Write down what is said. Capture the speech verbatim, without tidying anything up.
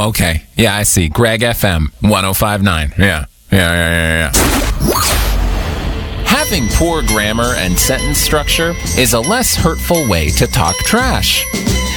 Oh, okay. Yeah, I see. Greg F M one oh five point nine. Yeah. Yeah, yeah, yeah, yeah. Having poor grammar and sentence structure is a less hurtful way to talk trash.